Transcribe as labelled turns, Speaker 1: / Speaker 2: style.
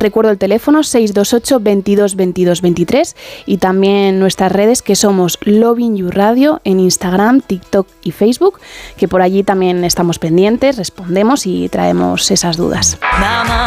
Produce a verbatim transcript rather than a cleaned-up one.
Speaker 1: Recuerdo el teléfono seis dos ocho, veintidós, veintidós, veintitrés y también nuestras redes que somos Loving You Radio en Instagram, TikTok y Facebook, que por allí también estamos pendientes, respondemos y traemos esas dudas.